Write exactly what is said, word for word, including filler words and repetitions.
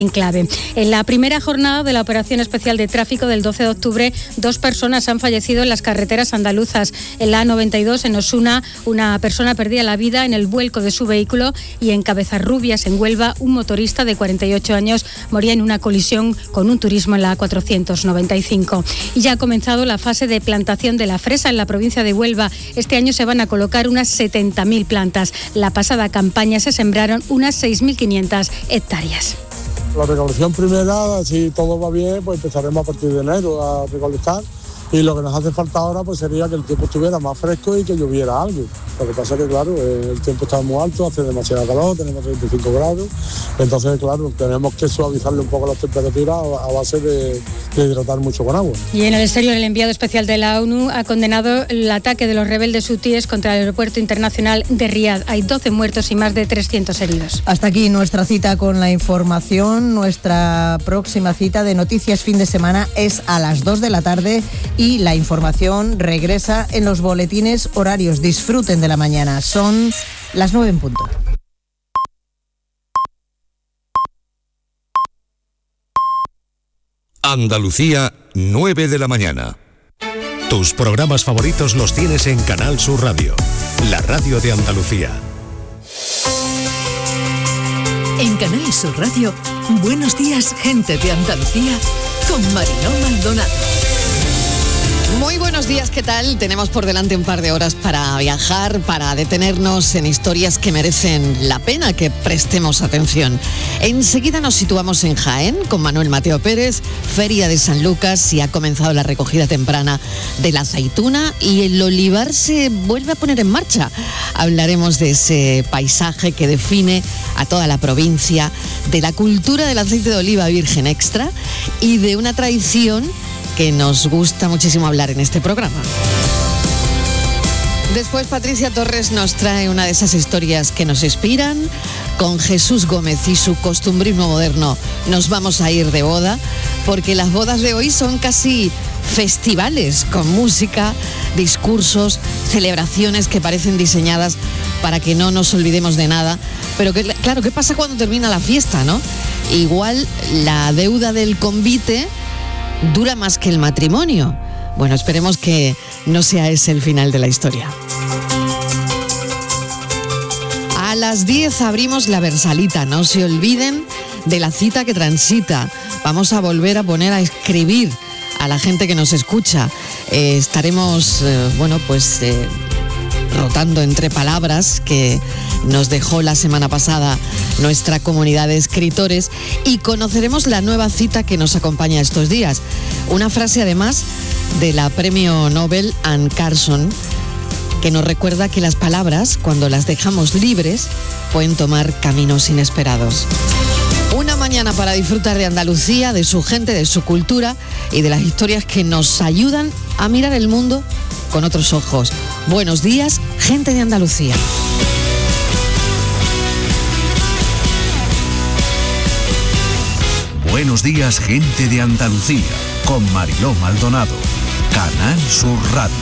En clave. En la primera jornada de la operación especial de tráfico del doce de octubre, dos personas han fallecido en las carreteras andaluzas. En la A noventa y dos, en Osuna, una persona perdía la vida en el vuelco de su vehículo, y en Cabezarrubias, en Huelva, un motorista de cuarenta y ocho años moría en una colisión con un turismo en la A cuatrocientos noventa y cinco. Y ya ha comenzado la fase de plantación de la fresa en la provincia de Huelva. Este año se van a colocar unas setenta mil plantas. La pasada campaña se sembraron unas seis mil quinientas hectáreas. La recolección primera, si todo va bien, pues empezaremos a partir de enero a recolectar, y lo que nos hace falta ahora pues sería que el tiempo estuviera más fresco y que lloviera algo. Lo que pasa es que, claro, el tiempo está muy alto, hace demasiado calor, tenemos treinta y cinco grados, entonces, claro, tenemos que suavizarle un poco las temperaturas a base de, de hidratar mucho con agua. Y en el exterior, el enviado especial de la ONU ha condenado el ataque de los rebeldes hutíes contra el aeropuerto internacional de Riad. Hay doce muertos y más de trescientos heridos. Hasta aquí nuestra cita con la información. Nuestra próxima cita de Noticias Fin de Semana es a las dos de la tarde y la información regresa en los boletines horarios. Disfruten de la mañana. Son las nueve en punto. Andalucía, nueve de la mañana. Tus programas favoritos los tienes en Canal Sur Radio, la radio de Andalucía. En Canal Sur Radio, Buenos días, gente de Andalucía, con Mariló Maldonado. Muy buenos días, ¿qué tal? Tenemos por delante un par de horas para viajar, para detenernos en historias que merecen la pena que prestemos atención. Enseguida nos situamos en Jaén con Manuel Mateo Pérez, Feria de San Lucas, y ha comenzado la recogida temprana de la aceituna y el olivar se vuelve a poner en marcha. Hablaremos de ese paisaje que define a toda la provincia, de la cultura del aceite de oliva virgen extra y de una tradición que nos gusta muchísimo hablar en este programa. Después Patricia Torres nos trae una de esas historias que nos inspiran. Con Jesús Gómez y su costumbrismo moderno nos vamos a ir de boda, porque las bodas de hoy son casi festivales, con música, discursos, celebraciones que parecen diseñadas para que no nos olvidemos de nada. Pero que, claro, ¿qué pasa cuando termina la fiesta, no? Igual la deuda del convite dura más que el matrimonio. Bueno, esperemos que no sea ese el final de la historia. A las diez abrimos la Versalita. No se olviden de la cita que transita. Vamos a volver a poner a escribir a la gente que nos escucha. Eh, estaremos, eh, bueno, pues eh, rotando entre palabras que nos dejó la semana pasada nuestra comunidad de escritores, y conoceremos la nueva cita que nos acompaña estos días. Una frase, además, de la premio Nobel Anne Carson, que nos recuerda que las palabras, cuando las dejamos libres, pueden tomar caminos inesperados. Una mañana para disfrutar de Andalucía, de su gente, de su cultura y de las historias que nos ayudan a mirar el mundo con otros ojos. Buenos días, gente de Andalucía. Buenos días, gente de Andalucía, con Mariló Maldonado. Canal Sur Radio.